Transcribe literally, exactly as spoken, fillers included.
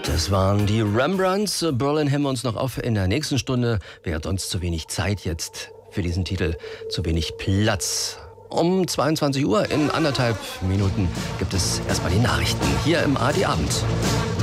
Das waren die Rembrandts. Berlin heben wir uns noch auf in der nächsten Stunde. Wäre uns zu wenig Zeit jetzt für diesen Titel, zu wenig Platz. Um zweiundzwanzig Uhr in anderthalb Minuten gibt es erstmal die Nachrichten hier im A R D Abend.